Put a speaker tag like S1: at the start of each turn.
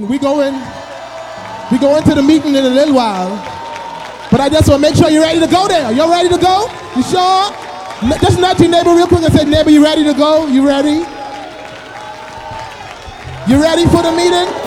S1: meeting. We go into the meeting in a little while. But I just want to make sure you're ready to go there. Y'all ready to go? You sure? Just nudge your neighbor real quick and say, neighbor, you ready to go? You ready? You ready for the meeting?